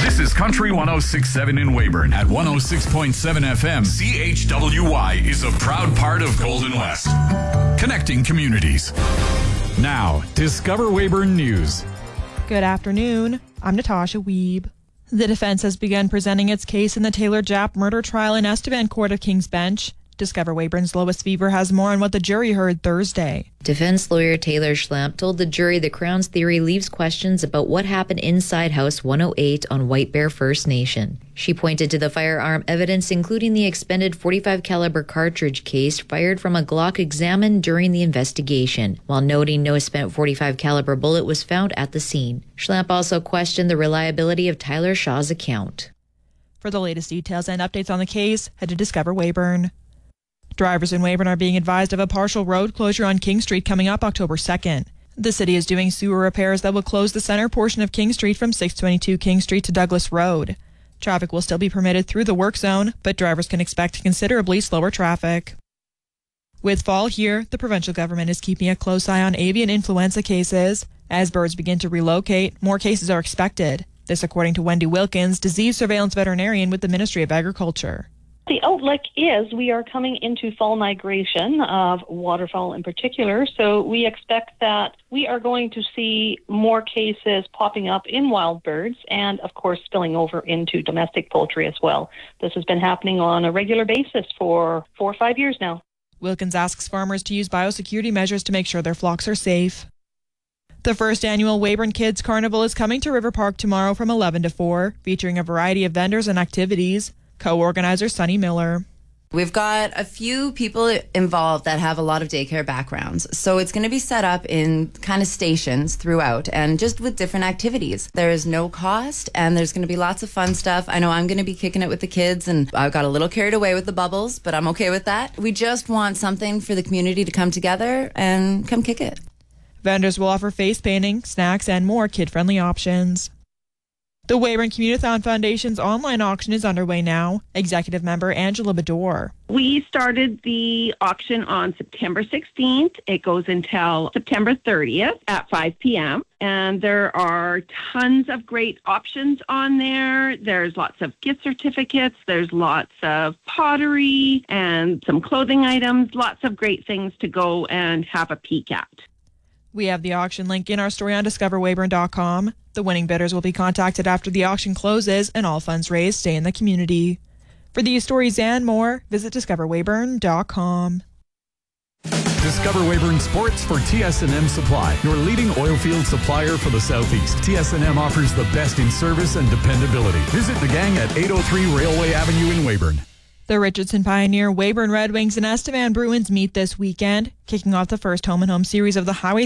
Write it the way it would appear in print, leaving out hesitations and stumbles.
This is Country 106.7 in Weyburn. At 106.7 FM, CHWY is a proud part of Golden West. Connecting communities. Now, Discover Weyburn News. Good afternoon. I'm Natasha Wiebe. The defense has begun presenting its case in the Taylor Japp murder trial in Estevan Court of King's Bench. Discover Weyburn's Lois Fever has more on what the jury heard Thursday. Defense lawyer Taylor Schlamp told the jury the Crown's theory leaves questions about what happened inside House 108 on White Bear First Nation. She pointed to the firearm evidence, including the expended .45 caliber cartridge case fired from a Glock examined during the investigation, while noting no spent .45 caliber bullet was found at the scene. Schlamp also questioned the reliability of Tyler Shaw's account. For the latest details and updates on the case, head to Discover Weyburn. Drivers in Weyburn are being advised of a partial road closure on King Street coming up October 2nd. The city is doing sewer repairs that will close the center portion of King Street from 622 King Street to Douglas Road. Traffic will still be permitted through the work zone, but drivers can expect considerably slower traffic. With fall here, the provincial government is keeping a close eye on avian influenza cases. As birds begin to relocate, more cases are expected. This according to Wendy Wilkins, disease surveillance veterinarian with the Ministry of Agriculture. The outlook is we are coming into fall migration of waterfowl in particular, so we expect that we are going to see more cases popping up in wild birds and, of course, spilling over into domestic poultry as well. This has been happening on a regular basis for 4 or 5 years now. Wilkins asks farmers to use biosecurity measures to make sure their flocks are safe. The first annual Weyburn Kids Carnival is coming to River Park tomorrow from 11 to 4, featuring a variety of vendors and activities. Co-organizer Sunny Miller. We've got a few people involved that have a lot of daycare backgrounds. So it's going to be set up in kind of stations throughout and just with different activities. There is no cost and there's going to be lots of fun stuff. I know I'm going to be kicking it with the kids and I got a little carried away with the bubbles, but I'm okay with that. We just want something for the community to come together and come kick it. Vendors will offer face painting, snacks, and more kid-friendly options. The Weyburn Community-Thon Foundation's online auction is underway now. Executive member Angela Bador. We started the auction on September 16th. It goes until September 30th at 5 p.m. And there are tons of great options on there. There's lots of gift certificates. There's lots of pottery and some clothing items. Lots of great things to go and have a peek at. We have the auction link in our story on discoverweyburn.com. The winning bidders will be contacted after the auction closes, and all funds raised stay in the community. For these stories and more, visit discoverweyburn.com. Discover Weyburn Sports for TS&M Supply, your leading oilfield supplier for the Southeast. TS&M offers the best in service and dependability. Visit the gang at 803 Railway Avenue in Weyburn. The Richardson Pioneer, Weyburn Red Wings, and Estevan Bruins meet this weekend, kicking off the first home-and-home series of the Highway